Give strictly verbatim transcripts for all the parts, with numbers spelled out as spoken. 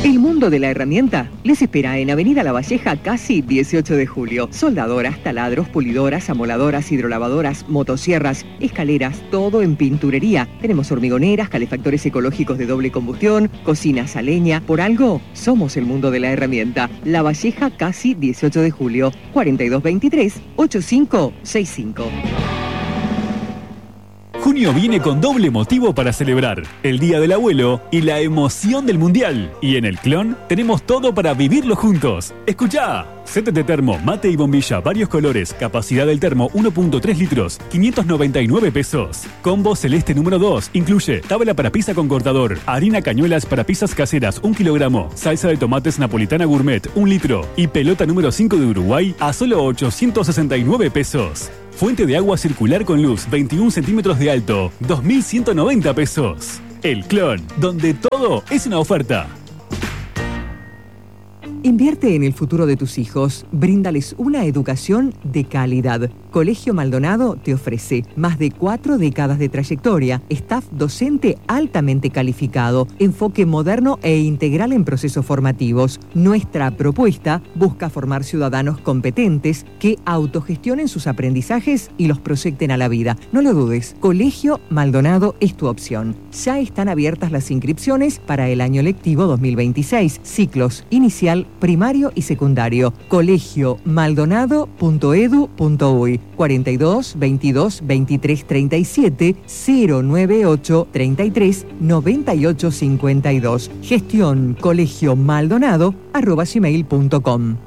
El mundo de la herramienta les espera en Avenida La Valleja, casi dieciocho de julio. Soldadoras, taladros, pulidoras, amoladoras, hidrolavadoras, motosierras, escaleras, todo en pinturería. Tenemos hormigoneras, calefactores ecológicos de doble combustión, cocinas a leña. Por algo, somos el mundo de la herramienta. La Valleja, casi dieciocho de julio. cuarenta y dos veintitrés, ochenta y cinco sesenta y cinco. Junio viene con doble motivo para celebrar: el Día del Abuelo y la emoción del Mundial. Y en el Clon tenemos todo para vivirlo juntos. ¡Escuchá! Set de termo, mate y bombilla, varios colores, capacidad del termo uno punto tres litros, quinientos noventa y nueve pesos. Combo celeste número dos, incluye tabla para pizza con cortador, harina cañuelas para pizzas caseras un kilogramo, salsa de tomates napolitana gourmet un litro y pelota número cinco de Uruguay a solo ochocientos sesenta y nueve pesos. Fuente de agua circular con luz, veintiún centímetros de alto, dos mil ciento noventa pesos. El Clon, donde todo es una oferta. Invierte en el futuro de tus hijos. Bríndales una educación de calidad. Colegio Maldonado te ofrece más de cuatro décadas de trayectoria, staff docente altamente calificado, enfoque moderno e integral en procesos formativos. Nuestra propuesta busca formar ciudadanos competentes que autogestionen sus aprendizajes y los proyecten a la vida. No lo dudes, Colegio Maldonado es tu opción. Ya están abiertas las inscripciones para el año lectivo dos mil veintiséis, ciclos inicial, primario y secundario. colegio maldonado punto edu punto uy, cuarenta y dos, veintidós, veintitrés, treinta y siete, cero noventa y ocho, treinta y tres, noventa y ocho, cincuenta y dos. Gestión colegio maldonado arroba gmail punto com.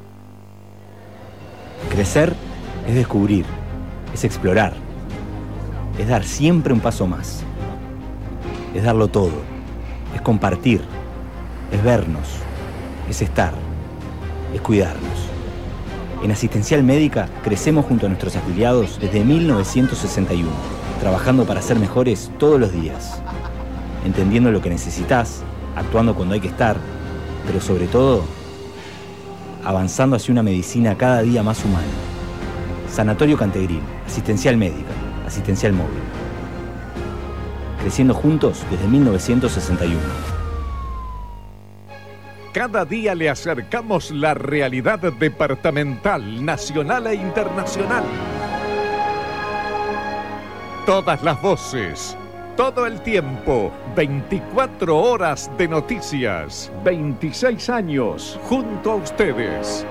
Crecer es descubrir, es explorar, es dar siempre un paso más, es darlo todo, es compartir, es vernos, es estar, es cuidarnos. En Asistencial Médica crecemos junto a nuestros afiliados desde mil novecientos sesenta y uno, trabajando para ser mejores todos los días, entendiendo lo que necesitas, actuando cuando hay que estar, pero sobre todo, avanzando hacia una medicina cada día más humana. Sanatorio Cantegril, Asistencial Médica, Asistencial Móvil. Creciendo juntos desde mil novecientos sesenta y uno. Cada día le acercamos la realidad departamental, nacional e internacional. Todas las voces, todo el tiempo, veinticuatro horas de noticias, veintiséis años junto a ustedes.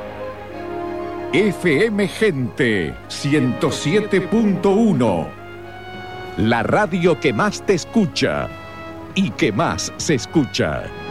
F M Gente ciento siete punto uno, la radio que más te escucha y que más se escucha.